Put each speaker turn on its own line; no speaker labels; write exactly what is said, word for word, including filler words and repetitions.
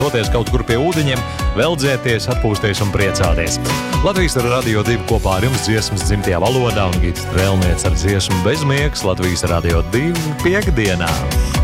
doties kaut kur pie ūdeņiem, veldzēties, atpūsties un priecāties. Latvijas Radio divi kopā ar jums dziesmas dzimtajā valodā un Gita Strēlniece ar dziesmu Bezmiegs Latvijas Radio divi piekdienā.